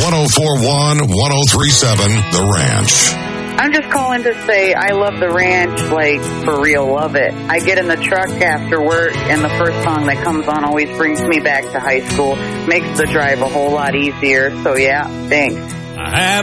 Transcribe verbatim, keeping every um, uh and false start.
one oh four one, one oh three seven, The Ranch. I'm just calling to say I love the ranch, like, for real, love it. I get in the truck after work, and the first song that comes on always brings me back to high school. Makes the drive a whole lot easier. So, yeah, thanks. I have